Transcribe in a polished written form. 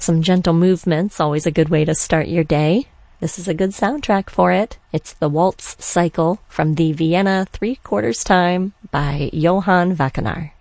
Some gentle movements, always a good way to start your day. This is a good soundtrack for it. It's the Waltz Cycle from the Vienna 3/4 Time by Johann Wackenaar.